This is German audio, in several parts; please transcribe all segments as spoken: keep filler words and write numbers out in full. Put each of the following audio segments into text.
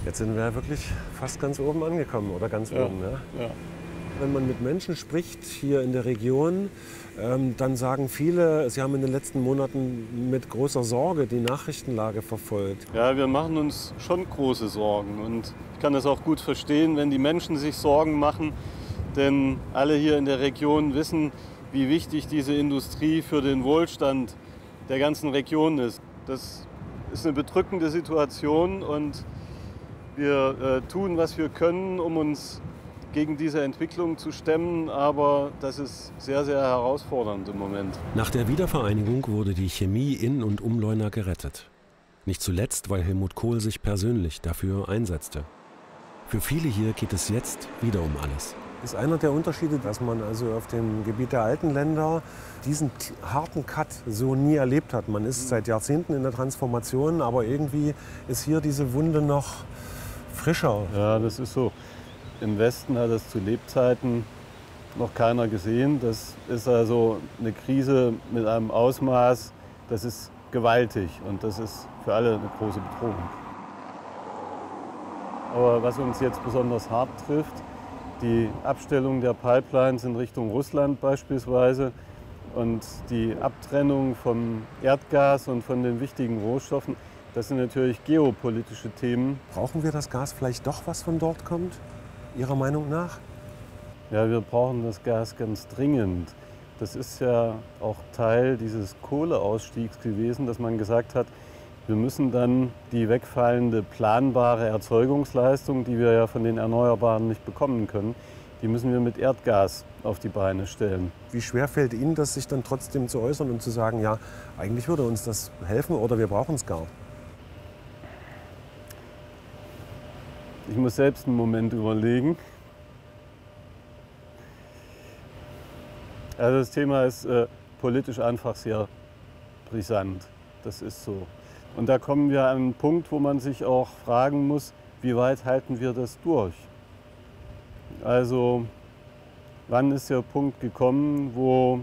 Jetzt sind wir wirklich fast ganz oben angekommen oder ganz Ja, oben. Ja? ja. Wenn man mit Menschen spricht hier in der Region, ähm, dann sagen viele, sie haben in den letzten Monaten mit großer Sorge die Nachrichtenlage verfolgt. Ja, wir machen uns schon große Sorgen und ich kann das auch gut verstehen, wenn die Menschen sich Sorgen machen, denn alle hier in der Region wissen, wie wichtig diese Industrie für den Wohlstand der ganzen Region ist. Das ist eine bedrückende Situation und wir äh, tun, was wir können, um uns gegen diese Entwicklung zu stemmen, aber das ist sehr, sehr herausfordernd im Moment. Nach der Wiedervereinigung wurde die Chemie in und um Leuna gerettet. Nicht zuletzt, weil Helmut Kohl sich persönlich dafür einsetzte. Für viele hier geht es jetzt wieder um alles. Das ist einer der Unterschiede, dass man also auf dem Gebiet der alten Länder diesen harten Cut so nie erlebt hat. Man ist seit Jahrzehnten in der Transformation, aber irgendwie ist hier diese Wunde noch frischer. Ja, das ist so. Im Westen hat das zu Lebzeiten noch keiner gesehen. Das ist also eine Krise mit einem Ausmaß, das ist gewaltig und das ist für alle eine große Bedrohung. Aber was uns jetzt besonders hart trifft, die Abstellung der Pipelines in Richtung Russland beispielsweise und die Abtrennung vom Erdgas und von den wichtigen Rohstoffen, das sind natürlich geopolitische Themen. Brauchen wir das Gas vielleicht doch, was von dort kommt, Ihrer Meinung nach? Ja, wir brauchen das Gas ganz dringend. Das ist ja auch Teil dieses Kohleausstiegs gewesen, dass man gesagt hat, wir müssen dann die wegfallende planbare Erzeugungsleistung, die wir ja von den Erneuerbaren nicht bekommen können, die müssen wir mit Erdgas auf die Beine stellen. Wie schwer fällt Ihnen das, sich dann trotzdem zu äußern und zu sagen, ja, eigentlich würde uns das helfen oder wir brauchen es gar? Ich muss selbst einen Moment überlegen. Also das Thema ist äh, politisch einfach sehr brisant. Das ist so. Und da kommen wir an einen Punkt, wo man sich auch fragen muss, wie weit halten wir das durch? Also wann ist der Punkt gekommen, wo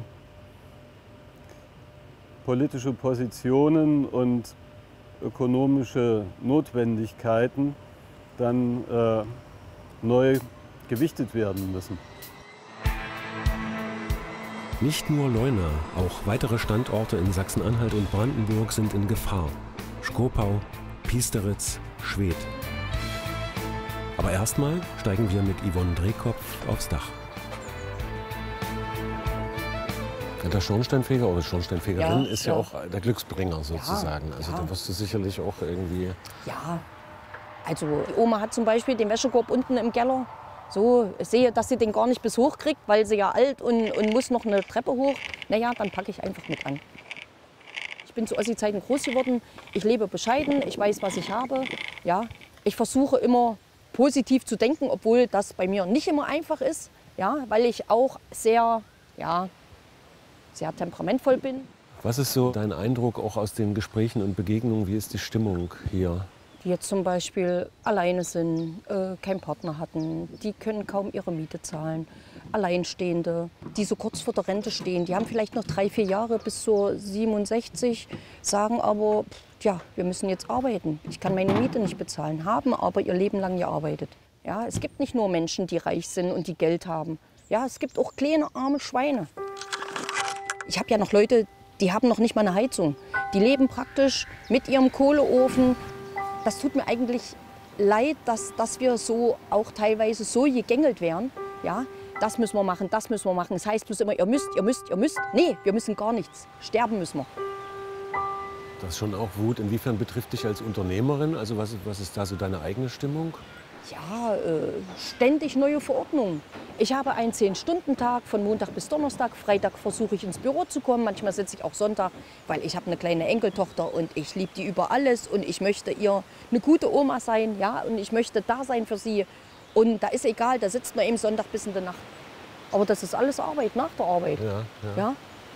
politische Positionen und ökonomische Notwendigkeiten dann äh, neu gewichtet werden müssen? Nicht nur Leuna, auch weitere Standorte in Sachsen-Anhalt und Brandenburg sind in Gefahr. Schkopau, Piesteritz, Schwedt. Aber erstmal steigen wir mit Yvonne Drehkopf aufs Dach. Der Schornsteinfeger oder Schornsteinfegerin Ja, ist ja, ja. auch der Glücksbringer sozusagen. Also ja. da wirst du sicherlich auch irgendwie... Ja, also die Oma hat zum Beispiel den Wäschekorb unten im Keller. So, ich sehe, dass sie den gar nicht bis hoch kriegt, weil sie ja alt und, und muss noch eine Treppe hoch. Naja, dann packe ich einfach mit an. Ich bin zu Ossi-Zeiten groß geworden. Ich lebe bescheiden, ich weiß, was ich habe. Ja, ich versuche immer positiv zu denken, obwohl das bei mir nicht immer einfach ist. Ja, weil ich auch sehr, ja, sehr temperamentvoll bin. Was ist so dein Eindruck auch aus den Gesprächen und Begegnungen? Wie ist die Stimmung hier? Die jetzt zum Beispiel alleine sind, äh, keinen Partner hatten, die können kaum ihre Miete zahlen. Alleinstehende, die so kurz vor der Rente stehen, die haben vielleicht noch drei, vier Jahre bis zur siebenundsechzig, sagen aber, ja, wir müssen jetzt arbeiten. Ich kann meine Miete nicht bezahlen, haben aber ihr Leben lang gearbeitet. Ja, es gibt nicht nur Menschen, die reich sind und die Geld haben. Ja, es gibt auch kleine, arme Schweine. Ich habe ja noch Leute, die haben noch nicht mal eine Heizung. Die leben praktisch mit ihrem Kohleofen. Das tut mir eigentlich leid, dass, dass wir so auch teilweise so gegängelt werden. Ja, das müssen wir machen, das müssen wir machen. Das heißt bloß immer, ihr müsst, ihr müsst, ihr müsst. Nee, wir müssen gar nichts. Sterben müssen wir. Das ist schon auch Wut. Inwiefern betrifft dich als Unternehmerin? Also was, was ist da so deine eigene Stimmung? Ja, äh, ständig neue Verordnungen. Ich habe einen zehn-Stunden-Tag von Montag bis Donnerstag. Freitag versuche ich ins Büro zu kommen. Manchmal sitze ich auch Sonntag, weil ich habe eine kleine Enkeltochter und ich liebe die über alles. Und ich möchte ihr eine gute Oma sein, ja, und ich möchte da sein für sie. Und da ist egal, da sitzt man eben Sonntag bis in der Nacht. Aber das ist alles Arbeit, nach der Arbeit. Ja, ja. Ja?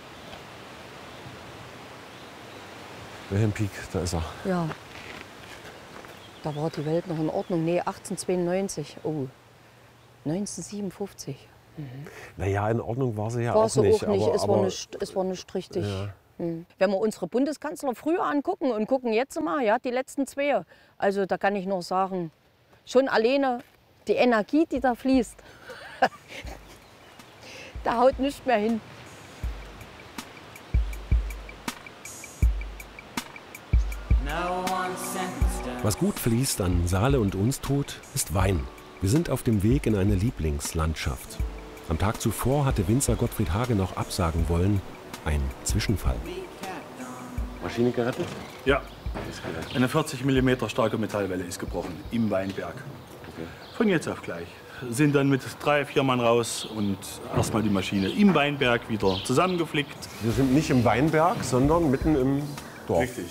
Wilhelm Pieck, da ist er. Ja. Da war die Welt noch in Ordnung. Nee, achtzehnhundertzweiundneunzig. Oh, neunzehnhundertsiebenundfünfzig. Mhm. Naja, in Ordnung war sie ja War auch sie nicht. auch nicht. Aber, es, aber, war nicht es war nicht richtig. Ja. Mhm. Wenn wir unsere Bundeskanzler früher angucken und gucken jetzt mal, ja, die letzten zwei. Also da kann ich nur sagen, Schon alleine die Energie, die da fließt, da haut nichts mehr hin. Was gut fließt an Saale und Unstrut, ist Wein. Wir sind auf dem Weg in eine Lieblingslandschaft. Am Tag zuvor hatte Winzer Gottfried Hage noch absagen wollen. Ein Zwischenfall. Maschine gerettet? Ja. Eine vierzig Millimeter starke Metallwelle ist gebrochen im Weinberg. Okay. Von jetzt auf gleich. Sind dann mit drei, vier Mann raus und erstmal die Maschine im Weinberg wieder zusammengeflickt. Wir sind nicht im Weinberg, sondern mitten im Dorf. Richtig.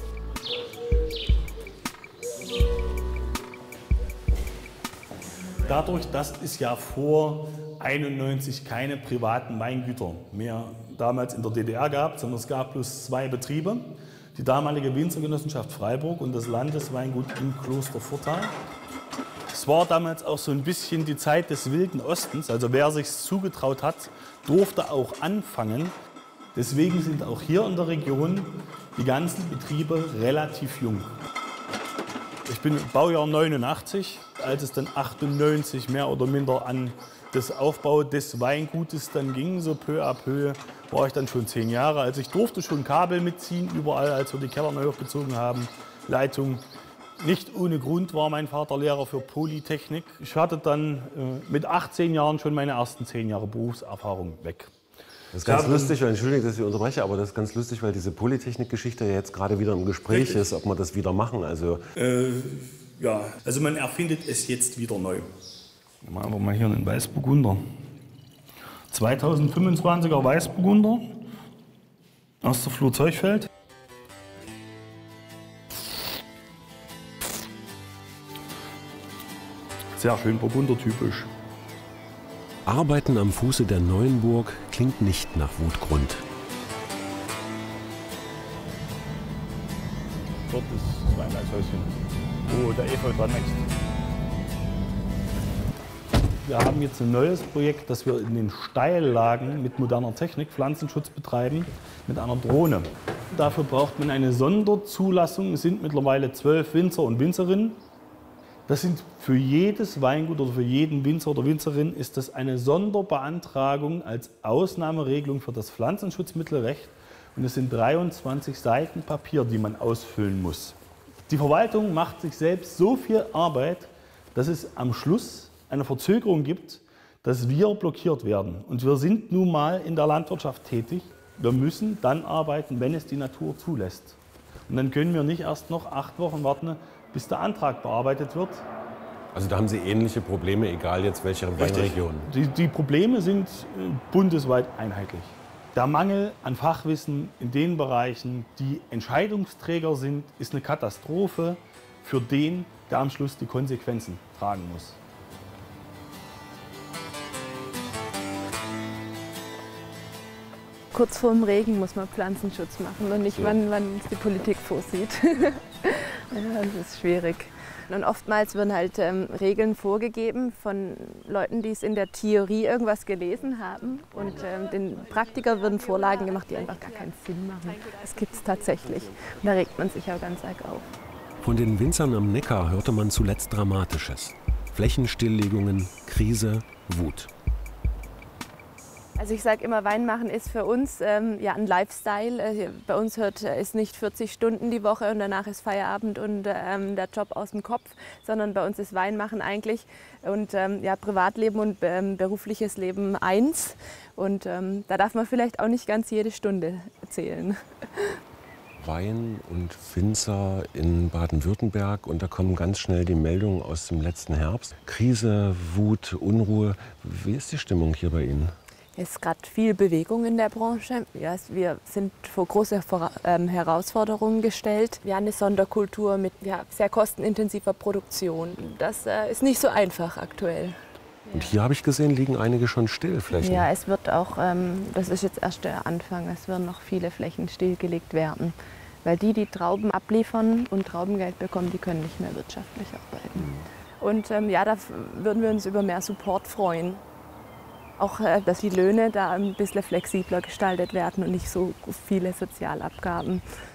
Dadurch, dass es ja vor einundneunzig keine privaten Weingüter mehr damals in der D D R gab, sondern es gab bloß zwei Betriebe, die damalige Winzergenossenschaft Freiburg und das Landesweingut im Kloster Furtal. Es war damals auch so ein bisschen die Zeit des Wilden Ostens, also wer sich zugetraut hat, durfte auch anfangen. Deswegen sind auch hier in der Region die ganzen Betriebe relativ jung. Ich bin Baujahr neunundachtzig, als es dann achtundneunzig mehr oder minder an das Aufbau des Weingutes dann ging, so peu à peu, war ich dann schon zehn Jahre. Also ich durfte schon Kabel mitziehen, überall, als wir die Keller neu hochgezogen haben, Leitung. Nicht ohne Grund war mein Vater Lehrer für Polytechnik. Ich hatte dann äh, mit achtzehn Jahren schon meine ersten zehn Jahre Berufserfahrung weg. Das ist ganz ja, lustig, weil, Entschuldigung, dass ich unterbreche, aber das ist ganz lustig, weil diese Polytechnik-Geschichte ja jetzt gerade wieder im Gespräch richtig ist, ob wir das wieder machen. Also, äh, ja, also man erfindet es jetzt wieder neu. Machen wir mal hier einen Weißburgunder. zweitausendfünfundzwanziger Weißburgunder aus der Flur Zeuchfeld. Sehr schön burgundertypisch. Arbeiten am Fuße der Neuenburg klingt nicht nach Wutgrund. Dort ist das Weinbergshäuschen, wo der Efeu dran wächst. Wir haben jetzt ein neues Projekt, das wir in den Steillagen mit moderner Technik Pflanzenschutz betreiben, mit einer Drohne. Dafür braucht man eine Sonderzulassung. Es sind mittlerweile zwölf Winzer und Winzerinnen. Das sind für jedes Weingut oder für jeden Winzer oder Winzerin ist das eine Sonderbeantragung als Ausnahmeregelung für das Pflanzenschutzmittelrecht. Und es sind dreiundzwanzig Seiten Papier, die man ausfüllen muss. Die Verwaltung macht sich selbst so viel Arbeit, dass es am Schluss eine Verzögerung gibt, dass wir blockiert werden. Und wir sind nun mal in der Landwirtschaft tätig. Wir müssen dann arbeiten, wenn es die Natur zulässt. Und dann können wir nicht erst noch acht Wochen warten, bis der Antrag bearbeitet wird. Also da haben Sie ähnliche Probleme, egal jetzt welche Weinregion. Die, die Probleme sind bundesweit einheitlich. Der Mangel an Fachwissen in den Bereichen, die Entscheidungsträger sind, ist eine Katastrophe für den, der am Schluss die Konsequenzen tragen muss. Kurz vor dem Regen muss man Pflanzenschutz machen und nicht, wann, wann es die Politik vorsieht. Ja, das ist schwierig. Und oftmals werden halt ähm, Regeln vorgegeben von Leuten, die es in der Theorie irgendwas gelesen haben. Und ähm, den Praktikern werden Vorlagen gemacht, die einfach gar keinen Sinn machen. Das gibt es tatsächlich. Und da regt man sich auch ganz arg auf. Von den Winzern am Neckar hörte man zuletzt Dramatisches. Flächenstilllegungen, Krise, Wut. Also ich sage immer, Wein machen ist für uns ähm, ja, ein Lifestyle. Äh, bei uns hört es nicht vierzig Stunden die Woche und danach ist Feierabend und ähm, der Job aus dem Kopf, sondern bei uns ist Wein machen eigentlich und ähm, ja, Privatleben und ähm, berufliches Leben eins. Und ähm, da darf man vielleicht auch nicht ganz jede Stunde zählen. Wein und Winzer in Baden-Württemberg und da kommen ganz schnell die Meldungen aus dem letzten Herbst. Krise, Wut, Unruhe. Wie ist die Stimmung hier bei Ihnen? Es ist gerade viel Bewegung in der Branche. Ja, wir sind vor große Herausforderungen gestellt. Wir haben eine Sonderkultur mit ja, sehr kostenintensiver Produktion. Das äh, ist nicht so einfach aktuell. Und hier habe ich gesehen, liegen einige schon still, Flächen. Ja, es wird auch, ähm, das ist jetzt erst der Anfang, es werden noch viele Flächen stillgelegt werden. Weil die, die Trauben abliefern und Traubengeld bekommen, die können nicht mehr wirtschaftlich arbeiten. Mhm. Und ähm, ja, da würden wir uns über mehr Support freuen. Auch, dass die Löhne da ein bisschen flexibler gestaltet werden und nicht so viele Sozialabgaben.